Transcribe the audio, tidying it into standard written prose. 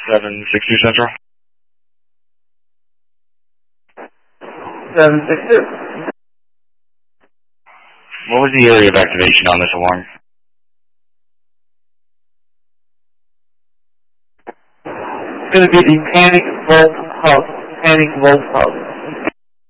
762 Central. 762. What was the area of activation on this alarm? It's going to be the panic volt house. Panic volt house.